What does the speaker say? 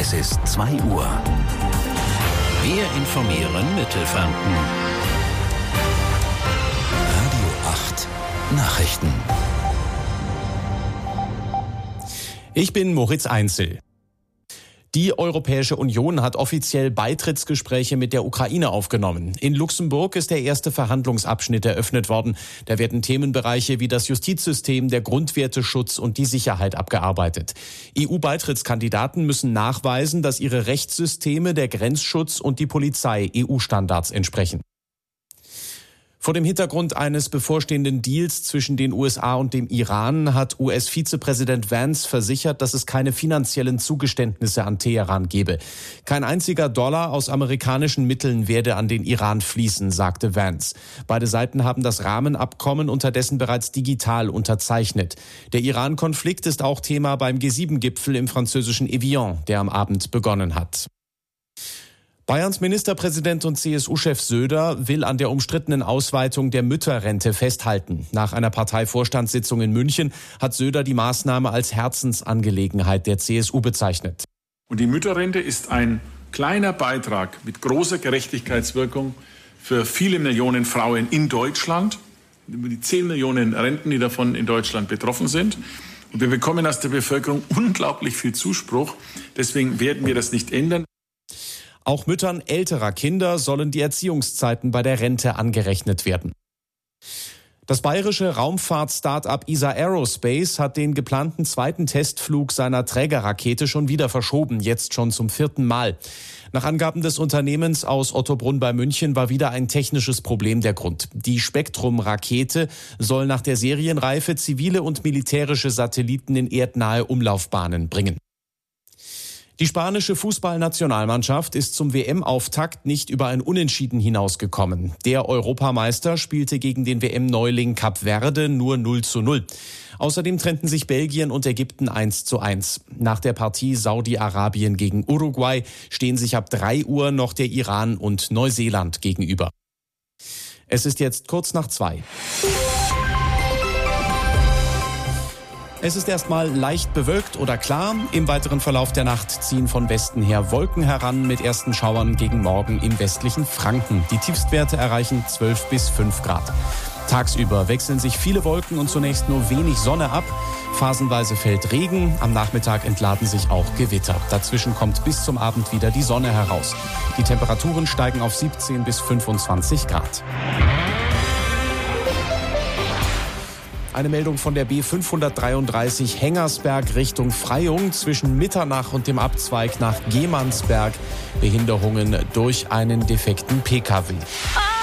Es ist 2 Uhr. Wir informieren Mittelfranken. Radio 8 Nachrichten. Ich bin Moritz Einzel. Die Europäische Union hat offiziell Beitrittsgespräche mit der Ukraine aufgenommen. In Luxemburg ist der erste Verhandlungsabschnitt eröffnet worden. Da werden Themenbereiche wie das Justizsystem, der Grundwerteschutz und die Sicherheit abgearbeitet. EU-Beitrittskandidaten müssen nachweisen, dass ihre Rechtssysteme, der Grenzschutz und die Polizei EU-Standards entsprechen. Vor dem Hintergrund eines bevorstehenden Deals zwischen den USA und dem Iran hat US-Vizepräsident Vance versichert, dass es keine finanziellen Zugeständnisse an Teheran gebe. Kein einziger Dollar aus amerikanischen Mitteln werde an den Iran fließen, sagte Vance. Beide Seiten haben das Rahmenabkommen unterdessen bereits digital unterzeichnet. Der Iran-Konflikt ist auch Thema beim G7-Gipfel im französischen Evian, der am Abend begonnen hat. Bayerns Ministerpräsident und CSU-Chef Söder will an der umstrittenen Ausweitung der Mütterrente festhalten. Nach einer Parteivorstandssitzung in München hat Söder die Maßnahme als Herzensangelegenheit der CSU bezeichnet. Und die Mütterrente ist ein kleiner Beitrag mit großer Gerechtigkeitswirkung für viele Millionen Frauen in Deutschland, über die 10 Millionen Renten, die davon in Deutschland betroffen sind. Und wir bekommen aus der Bevölkerung unglaublich viel Zuspruch. Deswegen werden wir das nicht ändern. Auch Müttern älterer Kinder sollen die Erziehungszeiten bei der Rente angerechnet werden. Das bayerische Raumfahrt-Start-up ESA Aerospace hat den geplanten zweiten Testflug seiner Trägerrakete schon wieder verschoben, jetzt schon zum 4. Mal. Nach Angaben des Unternehmens aus Ottobrunn bei München war wieder ein technisches Problem der Grund. Die Spektrum-Rakete soll nach der Serienreife zivile und militärische Satelliten in erdnahe Umlaufbahnen bringen. Die spanische Fußballnationalmannschaft ist zum WM-Auftakt nicht über ein Unentschieden hinausgekommen. Der Europameister spielte gegen den WM-Neuling Kap Verde nur 0:0. Außerdem trennten sich Belgien und Ägypten 1:1. Nach der Partie Saudi-Arabien gegen Uruguay stehen sich ab 3 Uhr noch der Iran und Neuseeland gegenüber. Es ist jetzt kurz nach 2. Es ist erstmal leicht bewölkt oder klar. Im weiteren Verlauf der Nacht ziehen von Westen her Wolken heran mit ersten Schauern gegen Morgen im westlichen Franken. Die Tiefstwerte erreichen 12 bis 5 Grad. Tagsüber wechseln sich viele Wolken und zunächst nur wenig Sonne ab. Phasenweise fällt Regen, am Nachmittag entladen sich auch Gewitter. Dazwischen kommt bis zum Abend wieder die Sonne heraus. Die Temperaturen steigen auf 17 bis 25 Grad. Eine Meldung von der B533 Hengersberg Richtung Freyung zwischen Mitternach und dem Abzweig nach Gemansberg. Behinderungen durch einen defekten Pkw.